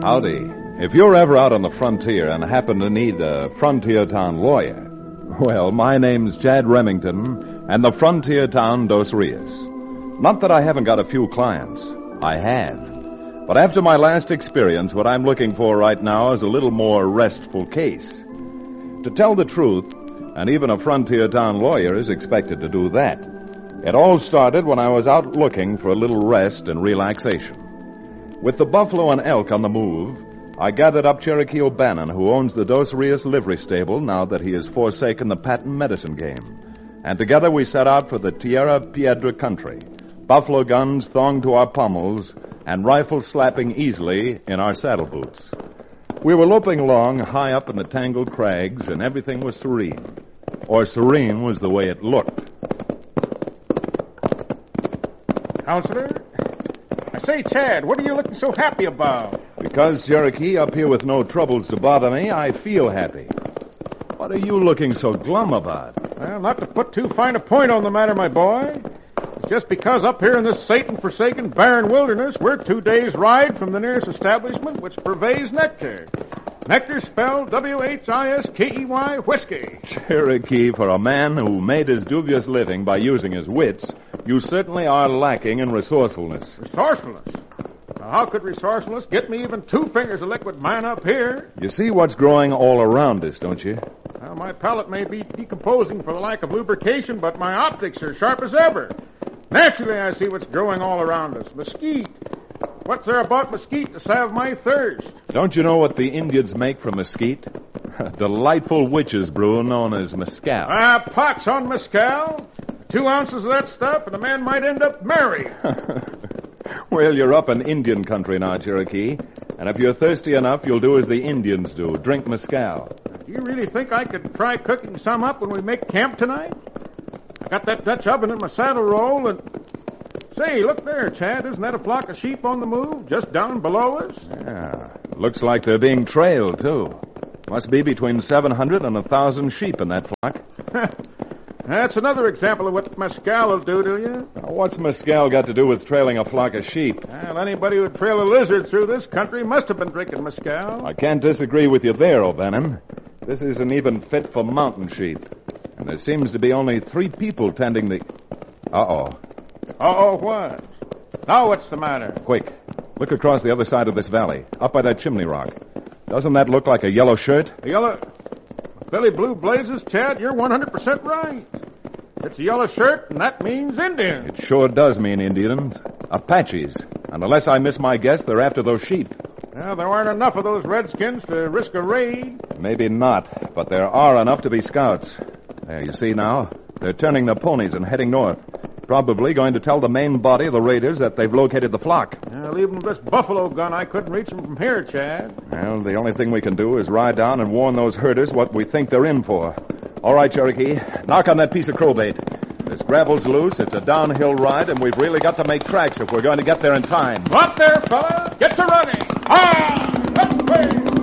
Howdy. If you're ever out on the frontier and happen to need a frontier town lawyer, well, my name's Chad Remington, and the frontier town Dos Rios. Not that I haven't got a few clients. I have. But after my last experience, what I'm looking for right now is a little more restful case. To tell the truth, and even a frontier town lawyer is expected to do that. It all started when I was out looking for a little rest and relaxation. With the buffalo and elk on the move, I gathered up Cherokee O'Bannon, who owns the Dos Rios livery stable now that he has forsaken the patent medicine game. And together we set out for the Tierra Piedra country, buffalo guns thonged to our pommels and rifles slapping easily in our saddle boots. We were loping along high up in the tangled crags, and everything was serene. Or serene was the way it looked. Counselor? I say, Chad, what are you looking so happy about? Because, Cherokee, up here with no troubles to bother me, I feel happy. What are you looking so glum about? Well, not to put too fine a point on the matter, my boy. It's just because up here in this Satan-forsaken barren wilderness, we're 2 days' ride from the nearest establishment which purveys nectar. Nectar spelled W-H-I-S-K-E-Y, whiskey. Cherokee, for a man who made his dubious living by using his wits, you certainly are lacking in resourcefulness. Resourcefulness? Now, how could resourcefulness get me even 2 fingers of liquid mine up here? You see what's growing all around us, don't you? Well, my palate may be decomposing for the lack of lubrication, but my optics are sharp as ever. Naturally, I see what's growing all around us. Mesquite. What's there about mesquite to salve my thirst? Don't you know what the Indians make from mesquite? A delightful witch's brew known as mescal. Pox on mescal. 2 ounces of that stuff, and a man might end up married. Well, you're up in Indian country now, Cherokee. And if you're thirsty enough, you'll do as the Indians do. Drink mescal. Do you really think I could try cooking some up when we make camp tonight? I got that Dutch oven in my saddle roll, and... Say, look there, Chad. Isn't that a flock of sheep on the move, just down below us? Yeah. Looks like they're being trailed, too. Must be between 700 and 1,000 sheep in that flock. That's another example of what mescal will do to you. Now, what's mescal got to do with trailing a flock of sheep? Well, anybody who'd trail a lizard through this country must have been drinking mescal. I can't disagree with you there, O'Bannon. This isn't even fit for mountain sheep. And there seems to be only 3 people tending the... Uh-oh. Uh-oh, what? Now what's the matter? Quick. Look across the other side of this valley, up by that chimney rock. Doesn't that look like a yellow shirt? A yellow... Billy Blue Blazes, Chad, you're 100% right. It's a yellow shirt, and that means Indians. It sure does mean Indians. Apaches. And unless I miss my guess, they're after those sheep. Well, there aren't enough of those redskins to risk a raid. Maybe not, but there are enough to be scouts. There, you see now? They're turning their ponies and heading north. Probably going to tell the main body of the raiders that they've located the flock. Well, even with this buffalo gun, I couldn't reach them from here, Chad. Well, the only thing we can do is ride down and warn those herders what we think they're in for. All right, Cherokee, knock on that piece of crowbait. This gravel's loose, it's a downhill ride, and we've really got to make tracks if we're going to get there in time. What there, fella? Get to running! Ah! That way!